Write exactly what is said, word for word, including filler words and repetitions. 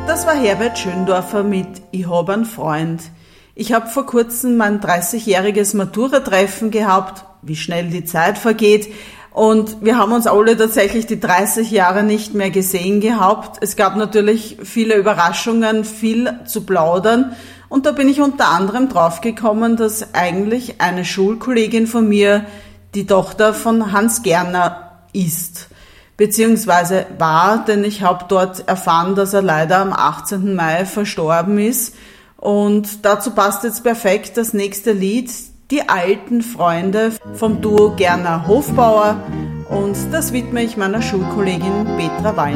Das war Herbert Schöndorfer mit Ich hab einen Freund. Ich habe vor kurzem mein dreißigjähriges Matura-Treffen gehabt, wie schnell die Zeit vergeht. Und wir haben uns alle tatsächlich die dreißig Jahre nicht mehr gesehen gehabt. Es gab natürlich viele Überraschungen, viel zu plaudern. Und da bin ich unter anderem draufgekommen, dass eigentlich eine Schulkollegin von mir die Tochter von Hans Gerner ist. Beziehungsweise war, denn ich habe dort erfahren, dass er leider am achtzehnten Mai verstorben ist. Und dazu passt jetzt perfekt das nächste Lied, Die alten Freunde vom Duo Gerner Hofbauer. Und das widme ich meiner Schulkollegin Petra Wallner.